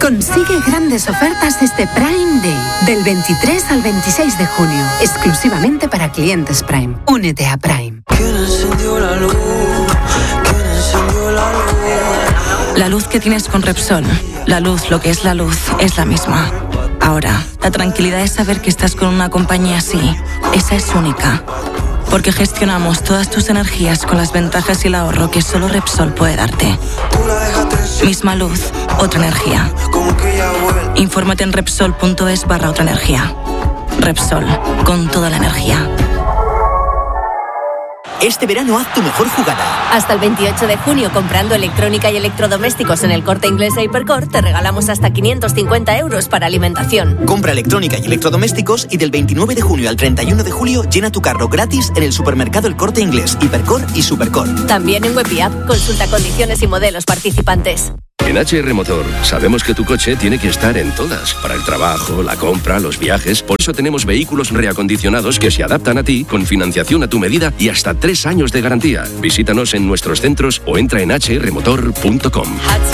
Consigue grandes ofertas este Prime Day, del 23 al 26 de junio, exclusivamente para clientes Prime. Únete a Prime. ¿Quién encendió la luz? ¿Quién encendió la luz? La luz que tienes con Repsol, la luz, lo que es la luz, es la misma. Ahora, la tranquilidad es saber que estás con una compañía así. Esa es única. Porque gestionamos todas tus energías con las ventajas y el ahorro que solo Repsol puede darte. Misma luz, otra energía. Infórmate en Repsol.es/otra energía. Repsol, con toda la energía. Este verano haz tu mejor jugada. Hasta el 28 de junio, comprando electrónica y electrodomésticos en el Corte Inglés e Hipercor, te regalamos hasta 550 euros para alimentación. Compra electrónica y electrodomésticos y del 29 de junio al 31 de julio llena tu carro gratis en el supermercado El Corte Inglés, Hipercor y Supercor. También en Web y App, consulta condiciones y modelos participantes. En HR Motor sabemos que tu coche tiene que estar en todas, para el trabajo, la compra, los viajes. Por eso tenemos vehículos reacondicionados que se adaptan a ti, con financiación a tu medida y hasta 3 años de garantía. Visítanos en nuestros centros o entra en hrmotor.com.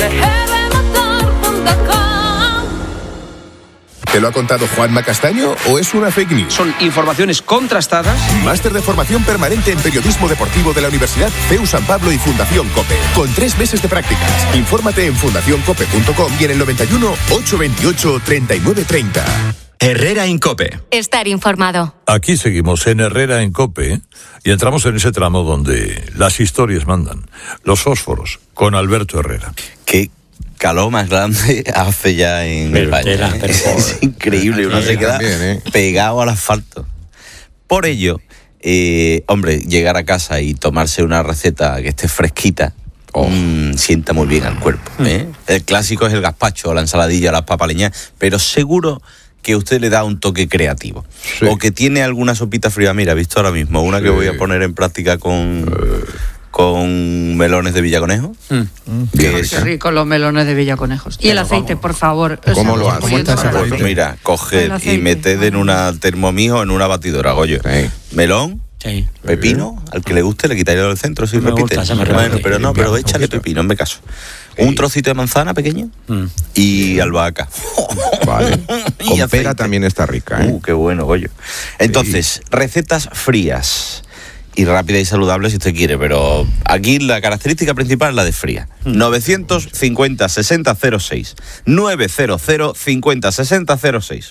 ¿Te lo ha contado Juanma Castaño o es una fake news? Son informaciones contrastadas. Máster de formación permanente en periodismo deportivo de la Universidad CEU San Pablo y Fundación COPE. Con 3 meses de prácticas. Infórmate en fundacioncope.com y en el 91 828 3930. Herrera en COPE. Estar informado. Aquí seguimos en Herrera en COPE y entramos en ese tramo donde las historias mandan. Los fósforos, con Alberto Herrera. ¿Qué calor más grande hace ya en España? Es increíble, uno se queda pegado al asfalto. Por ello, hombre, llegar a casa y tomarse una receta que esté fresquita, sienta muy bien al cuerpo. El clásico es el gazpacho, la ensaladilla, las papaleñas, pero seguro que usted le da un toque creativo. Sí. O que tiene alguna sopita fría. Mira, he visto ahora mismo una que voy a poner en práctica con melones de Villaconejo. Qué rico los melones de Villaconejos. Y el aceite, por favor. ¿Cómo lo haces? Pues mira, coger y meter en una termomijo, en una batidora, Goyo. Sí. Melón, pepino, al que le guste le quitaría del centro si repite. Bueno, pero échale pepino, en mi caso. Un trocito de manzana pequeño y albahaca. Vale. Con pera también está rica, qué bueno, Goyo. Entonces, recetas frías y rápida y saludable si usted quiere, pero aquí la característica principal es la de fría. 950-6006. 900-50-6006.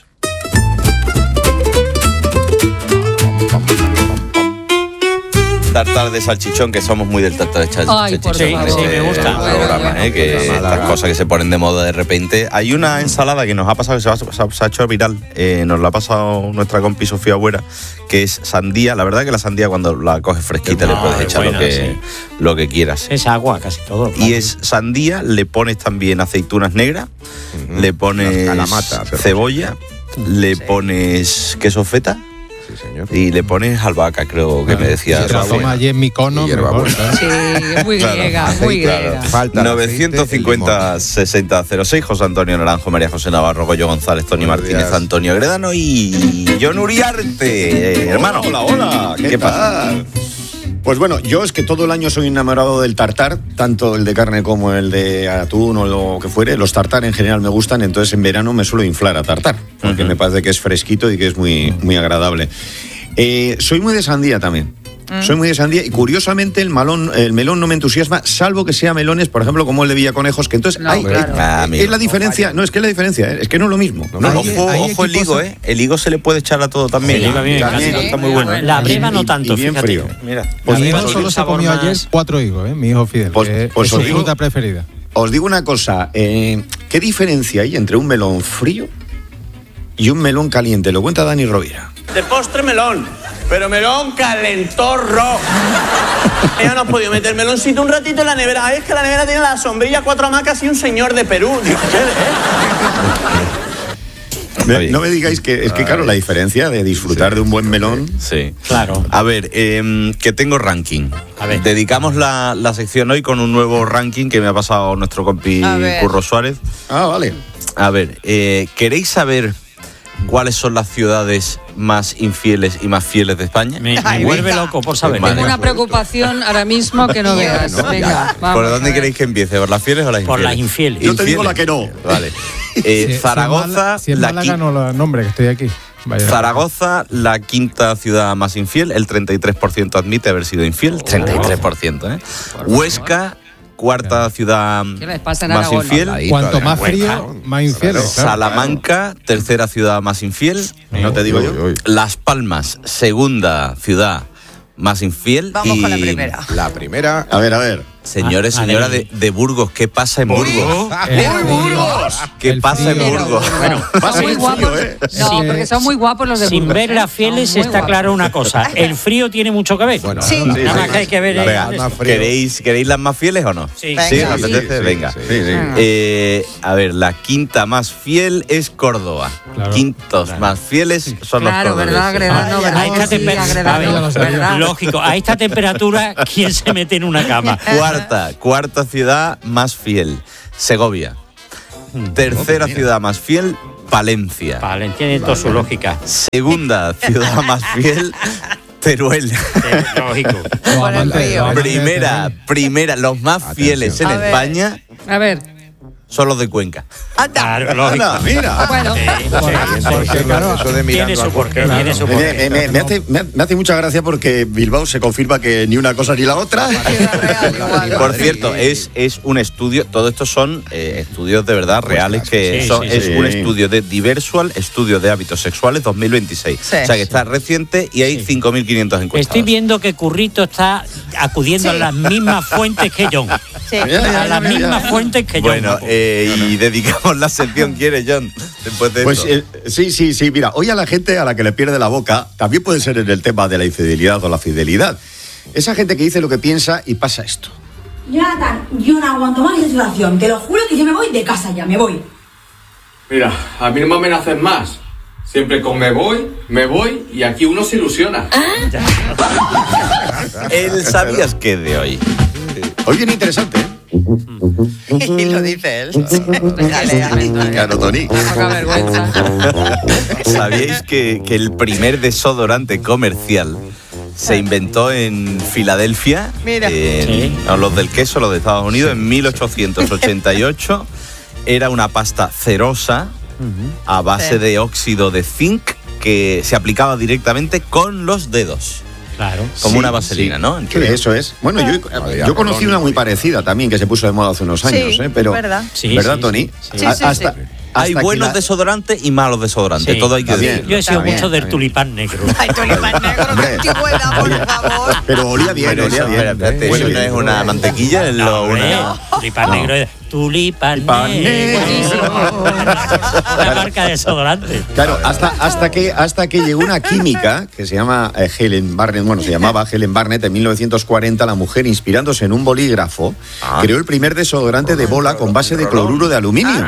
Tartar de salchichón, que somos muy del tartar de salchichón. Ay, por favor. Sí, me gusta. Programa, que estas cosas que se ponen de moda de repente. Hay una ensalada que nos ha pasado, que se ha hecho viral, nos la ha pasado nuestra compi Sofía Buera, que es sandía. La verdad que la sandía cuando la coges fresquita le puedes echar lo que quieras. Es agua casi todo. Y es sandía, le pones también aceitunas negras, le pones cebolla, le pones queso feta. Sí, señor. Y le pones albahaca, creo que me decía. Toma allí en mi cono. Sí, muy griega, muy griega. Falta 950-6006. José Antonio Naranjo, María José Navarro, Goyo González, Tony Martínez, Antonio Gredano y John Uriarte. Hermano. Hola. ¿Qué pasa? Pues bueno, yo es que todo el año soy enamorado del tartar, tanto el de carne como el de atún o lo que fuere. Los tartar en general me gustan, entonces en verano me suelo inflar a tartar, porque me parece que es fresquito y que es muy, muy agradable. Soy muy de sandía también. Soy muy de sandía y curiosamente el melón no me entusiasma, salvo que sea melones, por ejemplo, como el de Villaconejos, que entonces es la diferencia. No, es que es la diferencia, es que no es lo mismo. Ojo el higo, el higo se le puede echar a todo también. También está muy bueno. La breva no tanto, y bien frío. Mira, pues mi hijo solo se comió ayer 4 higos, mi hijo Fidel, pues es su fruta preferida. Os digo una cosa, ¿qué diferencia hay entre un melón frío y un melón caliente? Lo cuenta Dani Rovira. De postre melón, pero melón calentorro. Ya no has podido meter meloncito un ratito en la nevera. Es que la nevera tiene la sombrilla, 4 hamacas y un señor de Perú. Digo, no me digáis que es que claro, la diferencia de disfrutar de un buen melón. Sí, claro. A ver, que tengo ranking. A ver. Dedicamos la sección hoy con un nuevo ranking que me ha pasado nuestro compi Curro Suárez. Vale. A ver, ¿queréis saber cuáles son las ciudades más infieles y más fieles de España? Me vuelve loco por saber. Tengo una preocupación ahora mismo que no veas. Venga, vamos. ¿Por dónde queréis que empiece? ¿Por las fieles o las infieles? Por las infieles. Yo te digo la que no. Vale. Zaragoza. Si es Málaga, no lo nombre, que estoy aquí. Vaya. Zaragoza, la quinta ciudad más infiel, el 33% admite haber sido infiel, 33%. Huesca, cuarta ciudad más infiel. Cuanto más frío, más infiel. Salamanca, tercera ciudad más infiel. No te digo yo. Las Palmas, segunda ciudad más infiel. Vamos con la primera. La primera. A ver. Señores, señora de Burgos, ¿qué pasa en Burgos? ¡Burgos! ¿Qué pasa en Burgos? Bueno, pasa muy guapos. No, porque son muy guapos los de Burgos. Sin ver las fieles está claro una cosa. El frío tiene mucho que ver. Bueno, sí. Nada más que hay que ver. ¿Queréis las más fieles o no? Sí. ¿Sí? ¿Os apetece? Venga. A ver, la quinta más fiel es Córdoba. Quintos más fieles son los cordobeses. ¿verdad? Lógico, a esta temperatura, ¿quién se mete en una cama? Cuarta ciudad más fiel, Segovia. Tercera ciudad más fiel, Palencia. Valencia tiene toda su lógica. Segunda ciudad más fiel, Teruel. Lógico. Primera, los más fieles en España. A ver. Son los de Cuenca. Claro, lógico. Mira. Bueno. Tiene su porqué. Me hace mucha gracia porque Bilbao se confirma que ni una cosa ni la otra. Por cierto, es un estudio, todo esto son estudios de verdad reales, es un estudio de Diversual, estudio de hábitos sexuales 2026. O sea que está reciente y hay 5.500 encuestados. Estoy viendo que Currito está acudiendo a las mismas fuentes que John. A las mismas fuentes que John. Bueno, y dedicamos la sección, ¿quieres, John? Después de pues esto. Sí, mira, hoy a la gente a la que le pierde la boca, también puede ser en el tema de la infidelidad o la fidelidad. Esa gente que dice lo que piensa y pasa esto. Jonathan, yo no aguanto más la situación, te lo juro que yo me voy de casa ya, me voy. Mira, a mí no me amenacen más. Siempre con me voy y aquí uno se ilusiona. ¿El sabías qué de hoy? Hoy viene interesante, ¿eh? Y lo dice él. Claro, Tony. Poca vergüenza. ¿Sabíais que el primer desodorante comercial se inventó en Filadelfia? Mira. No, los del queso, los de Estados Unidos, en 1888. Era una pasta cerosa a base de óxido de zinc que se aplicaba directamente con los dedos. Claro. Como una vaselina, ¿no? Sí, eso es. Bueno, yo conocí una muy parecida también que se puso de moda hace unos años, pero ¿verdad? ¿Verdad, Tony? Sí. Hay buenos desodorantes y malos desodorantes, todo hay que decir. Yo he sido mucho del tulipán negro. Ay, tulipán negro, qué buena, por favor. Pero olía bien, olía bien. Espérate, ¿eso no es una mantequilla? Tulipán negro. Tulipán negro. La marca de desodorante. Claro, hasta que llegó una química que se llama Helen Barnett, se llamaba Helen Barnett en 1940, la mujer inspirándose en un bolígrafo, creó el primer desodorante de bola con base de cloruro de aluminio.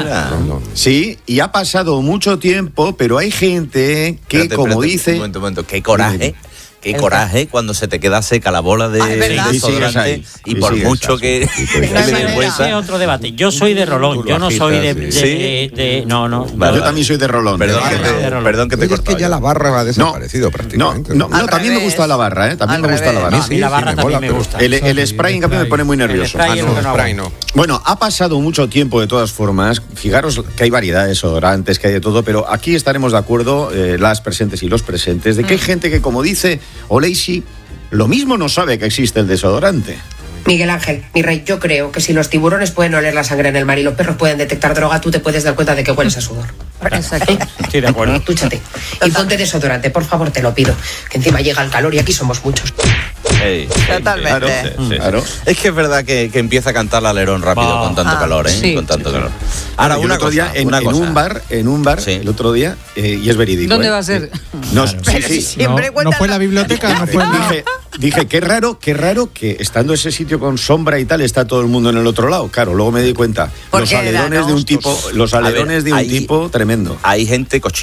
Sí, y ha pasado mucho tiempo, pero hay gente que, dice... Un momento, qué coraje. Qué coraje cuando se te queda seca la bola de desodorante y por mucho que ese es otro debate. Yo soy de rolón, yo no soy de no. Yo también soy de rolón. Perdón que te corté. Es que ya la barra ha desaparecido prácticamente. No, también me gusta la barra, También me gusta la barra. A mí la barra también me gusta. El spray, en cambio, me pone muy nervioso. Bueno, ha pasado mucho tiempo de todas formas. Fijaros que hay variedad de desodorantes, que hay de todo, pero aquí estaremos de acuerdo, las presentes y los presentes, de que hay gente que, como dice Oleisi, lo mismo no sabe que existe el desodorante. Miguel Ángel, mi rey, yo creo que si los tiburones pueden oler la sangre en el mar y los perros pueden detectar droga, tú te puedes dar cuenta de que hueles a sudor. Exacto. Estoy de acuerdo. Túchate. Y ponte desodorante, por favor, te lo pido. Que encima llega el calor y aquí somos muchos. Totalmente. Claro. Es que es verdad que empieza a cantar el alerón rápido con tanto calor, Con tanto calor. Ahora, un día en un bar, el otro día, y es verídico. ¿Dónde va a ser? No fue la biblioteca, no fue Dije, qué raro que estando ese sitio con sombra y tal, está todo el mundo en el otro lado. Claro, luego me di cuenta. Los alerones de un tipo tremendo. Hay gente cochina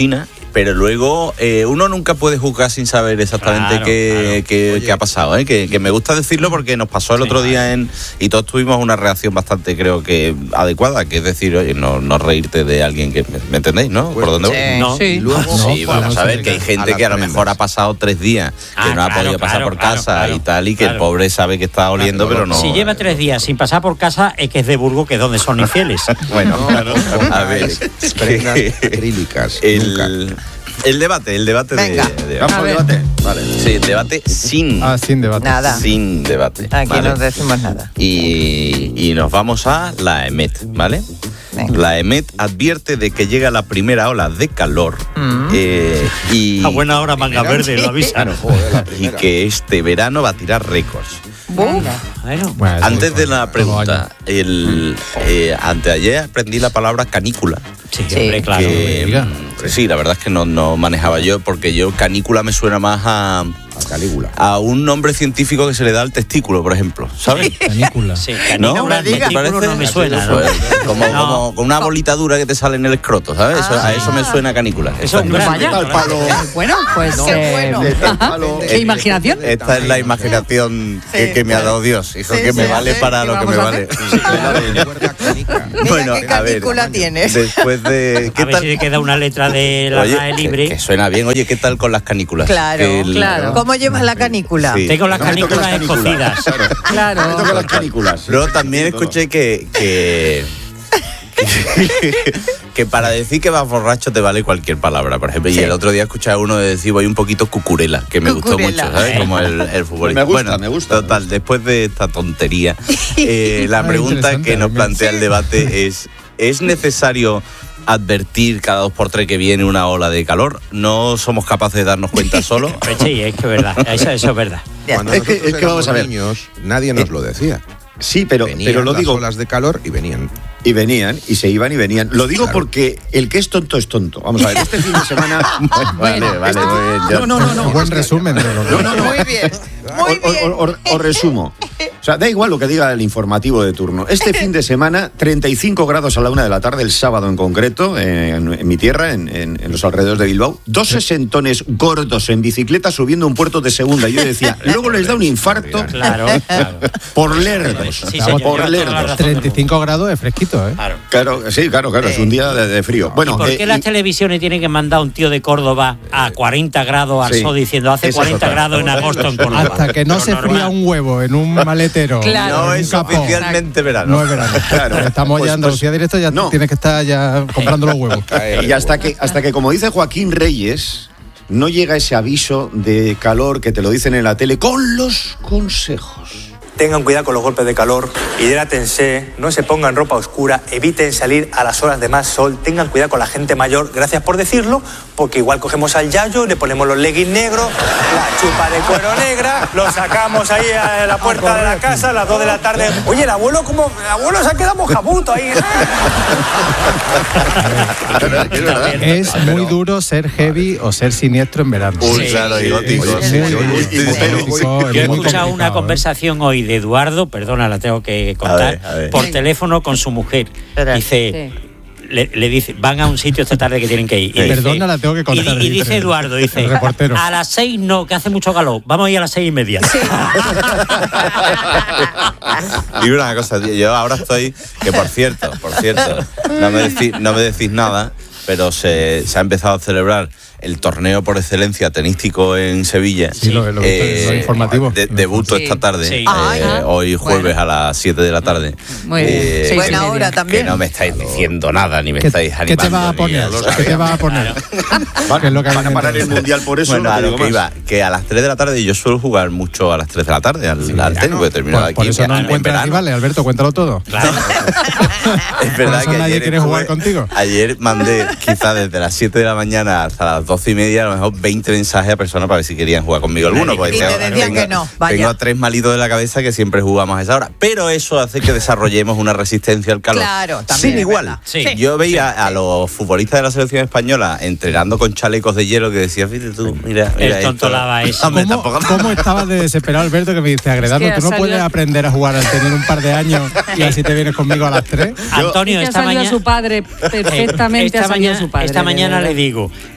pero luego uno nunca puede juzgar sin saber exactamente qué ha pasado, ¿eh? Que me gusta decirlo porque nos pasó el otro día y todos tuvimos una reacción bastante, creo que adecuada, que es decir, oye, no reírte de alguien que, ¿me entendéis, no? ¿Por dónde voy? No. Sí, vamos a ver que hay gente que a lo mejor ha pasado 3 días, que no ha podido pasar por casa y tal, y que el pobre sabe que está oliendo, pero no. Si lleva 3 días sin pasar por casa, es que es de Burgos, que es donde son infieles. Bueno, a ver. Prendas acrílicas. El debate Vamos al debate. Vale. Sí, el debate sin debate. Nada. Sin debate. Aquí ¿vale? no decimos nada. Y nos vamos a la EMET, ¿vale? La EMET advierte de que llega la primera ola de calor y a buena hora manga verde, lo avisaron. Y que este verano va a tirar récords. Bueno, antes de la pregunta, anteayer aprendí la palabra canícula. Sí, hombre, claro. Sí, la verdad es que no manejaba yo, porque yo canícula me suena más a Calígula. A un nombre científico que se le da al testículo, por ejemplo, ¿sabes? Canícula. Sí, canícula. No me testículo no me suena, ¿no? Como con una bolita dura que te sale en el escroto, ¿sabes? A eso me suena canícula. Eso es vaya. Bueno, pues qué imaginación. Esta es la imaginación que me ha dado Dios, hijo, que me vale para lo que me vale. Bueno, ¿qué canícula tienes? Después de... A ver si le queda una letra de la RAE libre. Que suena bien. Oye, ¿qué tal con las canículas? Claro, claro. ¿Cómo llevas la canícula? Sí. Tengo las canículas escocidas. Claro. Tengo las canículas. Luego también escuché que para decir que vas borracho te vale cualquier palabra, por ejemplo. Sí. Y el otro día escuché a uno decir voy un poquito cucurela, que me gustó mucho, ¿sabes? Como el futbolista. Me gusta. Total, después de esta tontería, la pregunta que nos plantea el debate ¿es necesario advertir cada 2x3 que viene una ola de calor? ¿No somos capaces de darnos cuenta solo? Sí, es que es verdad, eso es verdad. Cuando es que vamos a ver, niños, nadie nos lo decía. Sí, pero lo digo. Las olas de calor y venían. Y venían, y se iban y venían. Lo digo porque el que es tonto es tonto. Vamos a ver, este fin de semana... Vale. No. Buen resumen. No. Muy bien. Os resumo. O sea, da igual lo que diga el informativo de turno. Este fin de semana, 35 grados a la 1 de la tarde, el sábado en concreto, en mi tierra, en los alrededores de Bilbao. 2 sesentones gordos en bicicleta subiendo un puerto de segunda. Yo decía, luego les da un infarto por lerdos. Sí, por lerdos. 35 grados es fresquito. Claro, es un día de frío. Bueno, ¿y por qué las televisiones tienen que mandar a un tío de Córdoba a 40 grados al sol diciendo hace 40 grados en agosto en Córdoba? Hasta que no se fría un huevo en un maletero. Claro. No es oficialmente verano. No es verano. Claro. Estamos ya en Andalucía directo, ya tienes que estar ya comprando los huevos. Y hasta que, como dice Joaquín Reyes, no llega ese aviso de calor que te lo dicen en la tele con los consejos. Tengan cuidado con los golpes de calor, hidrátense, no se pongan ropa oscura, eviten salir a las horas de más sol, tengan cuidado con la gente mayor, gracias por decirlo, porque igual cogemos al yayo, le ponemos los leggings negros, la chupa de cuero negra, lo sacamos ahí a la puerta de la casa a las 2 de la tarde. Oye, el abuelo se ha quedado mojabuto ahí. Es muy duro ser heavy o ser siniestro en verano. Claro, y gótico. Yo he escuchado una conversación hoy de Eduardo, perdona, la tengo que contar, a ver. por teléfono con su mujer. Dice, le dice, van a un sitio esta tarde que tienen que ir. Y perdona, la tengo que contar. Y dice Eduardo, a las 6 no, que hace mucho calor, vamos a ir a las 6:30. Y una cosa, yo ahora estoy, que por cierto, no me decís nada, pero se ha empezado a celebrar el torneo por excelencia tenístico en Sevilla. Sí, lo informativo. Debuto esta tarde, Sí. hoy jueves a las 7 de la tarde. Muy bien. Buena hora también. Que no me estáis diciendo nada, ni me estáis animando. ¿Qué te vas a poner? ¿Qué te vas a poner? Van a parar el mundial por eso. Bueno, a lo que iba, que a las 3 de la tarde, yo suelo jugar mucho a las 3 de la tarde al tenis, que termino aquí. Por eso no encuentras rivales, Alberto, cuéntalo todo. Claro. Es verdad que nadie quiere jugar contigo. Ayer mandé quizás desde las 7 de la mañana hasta las 12:30, a lo mejor 20 mensajes a personas para ver si querían jugar conmigo alguno. Y te decían que no. Tengo a 3 malitos de la cabeza que siempre jugamos a esa hora. Pero eso hace que desarrollemos una resistencia al calor. Claro, también. Sin igual. Sí. Yo veía a los futbolistas de la selección española entrenando con chalecos de hielo que decía, fíjate tú, mira el tonto lava eso. ¿Cómo estabas de desesperado, Alberto, que me dice, Agredano, tú no puedes aprender a jugar al tener un par de años y así te vienes conmigo a las 3? Antonio, esta mañana su padre perfectamente. Esta mañana le digo, Alberto,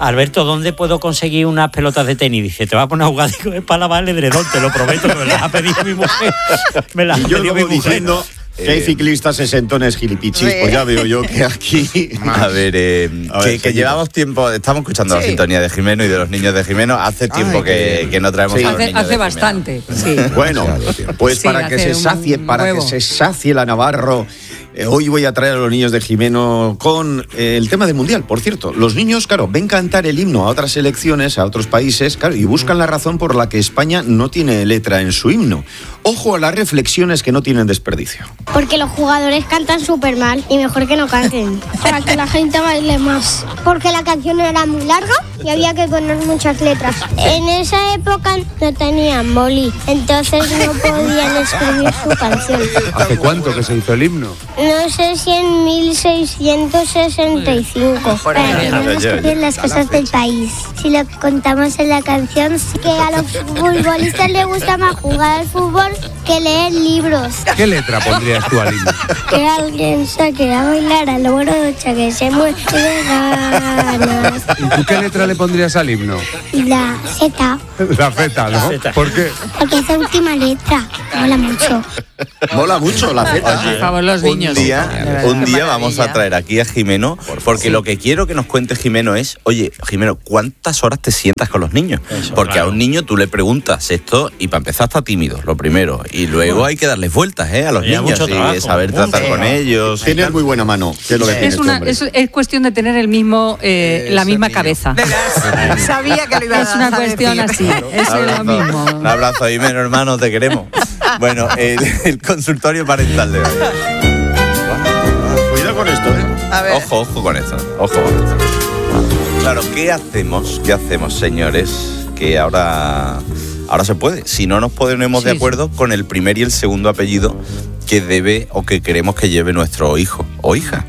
cierto, ¿dónde puedo conseguir unas pelotas de tenis? Dice, te vas a poner a jugar, digo, es para lavar el edredón, te lo prometo, que me las ha pedido mi mujer. Me las ha pedido mi mujer. Diciendo que hay ciclistas sesentones gilipichis, sí. Pues ya veo yo que aquí... A ver, que llevamos tiempo, estamos escuchando la sintonía de Jimeno y de los niños de Jimeno, hace tiempo que no traemos a los niños hace bastante, sí. Bueno, pues para que se sacie la Navarro... Hoy voy a traer a los niños de Jimeno con el tema del Mundial, por cierto. Los niños, claro, ven cantar el himno a otras selecciones, a otros países, claro, y buscan la razón por la que España no tiene letra en su himno. Ojo a las reflexiones que no tienen desperdicio. Porque los jugadores cantan súper mal y mejor que no canten. Para que la gente baile más. Porque la canción era muy larga y había que poner muchas letras. En esa época no tenían boli, entonces no podían escribir su canción. ¿Hace cuánto que se hizo el himno? No sé si en 1665. Para que no nos copien las cosas del país. Si lo contamos en la canción, que a los futbolistas les gusta más jugar al fútbol que leer libros. ¿Qué letra pondrías tú al himno? Que alguien saque a bailar al morocha que se mueve de ganas. ¿Y tú qué letra le pondrías al himno? La Z. La Z, ¿no? ¿Por qué? Porque es la última letra. Mola mucho. Mola mucho la Z. Por favor, los niños. Un día vamos a traer aquí a Jimeno, porque lo que quiero que nos cuente Jimeno es, oye, Jimeno, ¿cuántas horas te sientas con los niños? Porque a un niño tú le preguntas esto y para empezar está tímido, lo primero. Y luego hay que darles vueltas a los niños y saber tratar con ellos. Tienes muy buena mano. ¿Qué es lo que tienes, es cuestión de tener la misma cabeza. Sabía que lo ibas a decir. Es una cuestión así. Es lo mismo. Un abrazo, Jimeno, hermano, te queremos. Bueno, el consultorio parental de hoy. Cuidado con esto, A ver. Ojo con esto. Claro, ¿qué hacemos, señores? Que ahora se puede. Si no nos ponemos de acuerdo con el primer y el segundo apellido que debe o que queremos que lleve nuestro hijo o hija.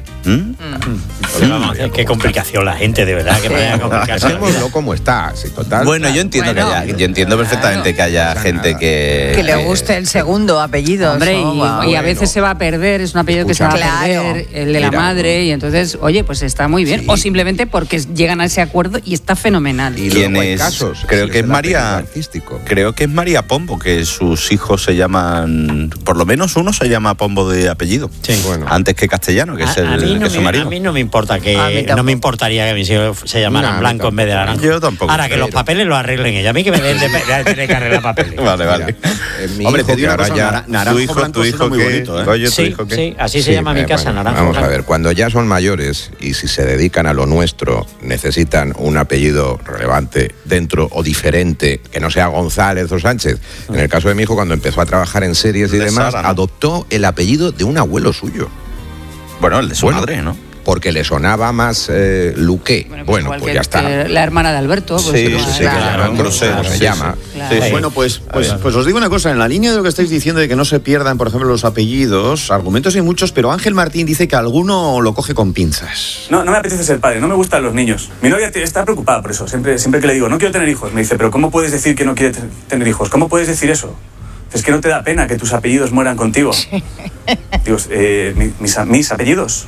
Vamos, qué complicación la gente, de verdad, que vaya a complicarse. Hacémoslo como está, sí, total. Bueno, yo entiendo yo entiendo perfectamente que haya gente que le guste el segundo apellido. Hombre, y a veces se va a perder, es un apellido que se va a perder, el de la madre, y entonces, oye, pues está muy bien. Sí. O simplemente porque llegan a ese acuerdo y está fenomenal. ¿Y quién es? Casos, creo que es María. Creo que es María Pombo, que sus hijos se llaman, por lo menos uno se llama Pombo de apellido. Sí. Bueno. Antes que Castellano, que es el que su marido. A mí no me importa no me importaría que mis hijos se llamaran Blanco en vez de Naranjo. Yo tampoco. Ahora que los papeles lo arreglen ella. A mí que me den de tener que arreglar papeles. Vale. Hombre, te digo una cosa, Naranjo tu hijo muy bonito, ¿eh? Oye, sí, así se llama mi casa, Naranjo. Vamos a ver, cuando ya son mayores y si se dedican a lo nuestro, necesitan un apellido relevante dentro o diferente, que no sea González o Sánchez. En el caso de mi hijo, cuando empezó a trabajar en series y demás, Sara, ¿no? Adoptó el apellido de un abuelo suyo. Bueno, el de su madre, ¿no? Porque le sonaba más Luque. Bueno, pues ya está. La hermana de Alberto. Pues sí, claro. Se llama. Claro. Sí. Bueno, pues os digo una cosa. En la línea de lo que estáis diciendo de que no se pierdan, por ejemplo, los apellidos, argumentos hay muchos, pero Ángel Martín dice que alguno lo coge con pinzas. No me apetece ser padre, no me gustan los niños. Mi novia está preocupada por eso. Siempre que le digo, no quiero tener hijos, me dice, pero ¿cómo puedes decir que no quieres tener hijos? ¿Cómo puedes decir eso? Es que no te da pena que tus apellidos mueran contigo. Digo, mis apellidos.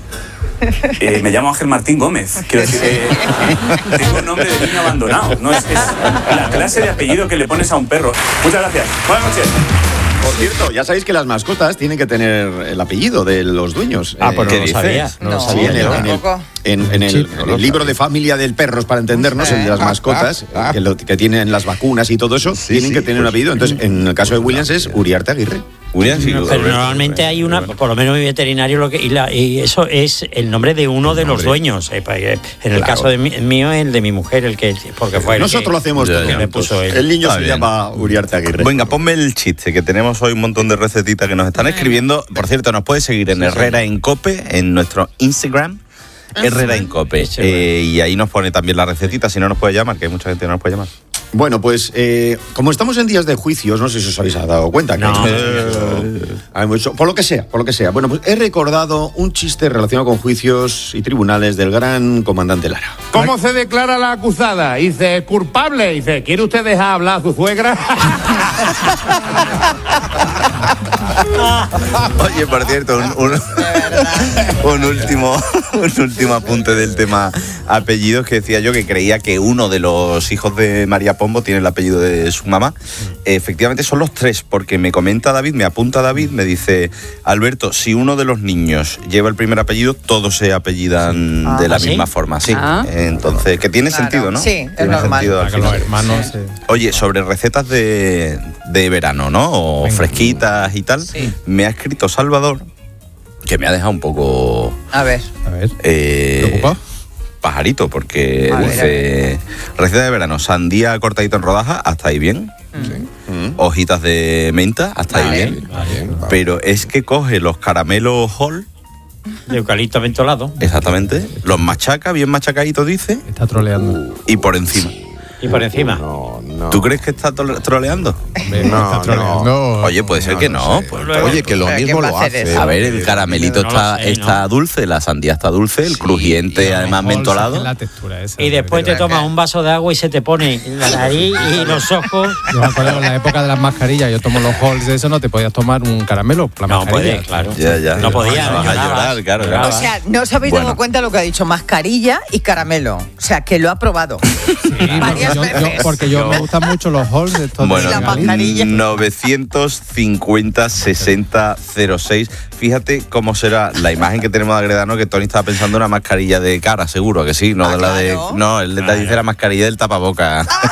Me llamo Ángel Martín Gómez. Quiero decir, tengo un nombre de niño abandonado. No es la clase de apellido que le pones a un perro. Muchas gracias. Buenas noches. Por cierto, ya sabéis que las mascotas tienen que tener el apellido de los dueños. Pues no lo sabía. No lo sabía. En el libro de familia del perros, para entendernos, el de las mascotas, que tienen las vacunas y todo eso, tienen que tener un apellido. Entonces, en el caso de Williams es Uriarte Aguirre. Pero normalmente hay una, por lo menos mi veterinario, y eso es el nombre de uno de los dueños. En el caso de mío, el de mi mujer, porque fue nosotros lo hacemos todo. El niño se llama Uriarte Aguirre. Venga, ponme el chiste, que tenemos hoy un montón de recetitas que nos están escribiendo. Por cierto, nos puedes seguir en Herrera en Cope, en nuestro Instagram. Herrera en Cope. Y ahí nos pone también la recetita, si no nos puede llamar, que hay mucha gente que no nos puede llamar. Bueno, pues como estamos en días de juicios, no sé si os habéis dado cuenta. Que hay mucho, por lo que sea. Bueno, pues he recordado un chiste relacionado con juicios y tribunales del gran comandante Lara. ¿Cómo se declara la acusada? Dice, culpable. Dice, ¿quiere usted dejar hablar a su suegra? Oye, por cierto, un último apunte del tema apellidos, que decía yo que creía que uno de los hijos de María Pombo tiene el apellido de su mamá. Efectivamente son los 3, porque me comenta David, me apunta David, me dice, Alberto, si uno de los niños lleva el primer apellido, todos se apellidan de la misma forma. Sí. Entonces, que tiene sentido, ¿no? Sí, es normal. Los hermanos, Oye, sobre recetas de verano, ¿no? O fresquitas y tal, me ha escrito Salvador, que me ha dejado un poco... A ver. ¿Preocupado? Pajarito, porque dice, receta de verano, sandía cortadito en rodajas, hasta ahí bien. Hojitas de menta, hasta ahí bien. Pero es que coge los caramelos Hall de eucalipto mentolado. Exactamente. Los machaca, bien machacaditos, dice. Está troleando. Y por encima. Y por encima. No. ¿Tú crees que está troleando? No. Oye, puede ser que no. Pues, oye, que lo mismo lo hace. A ver, el caramelito está dulce, la sandía está dulce, el crujiente además mentolado. La textura esa, y después te tomas un vaso de agua y se te pone la nariz y los ojos. Yo me acuerdo en la época de las mascarillas, yo tomo los halls de eso, no te podías tomar un caramelo. No podía, claro. Ya. No podía. Vas a llorar, claro. O sea, no os habéis dado cuenta lo que ha dicho, mascarilla y caramelo. O sea, que lo ha probado. Varias veces. Porque yo me gustan mucho los halls de estos. Bueno, 950 60 06. Fíjate cómo será la imagen que tenemos de Agredano, que Tony estaba pensando en una mascarilla de cara, seguro que sí, no de la de. No, él dice la mascarilla del tapaboca.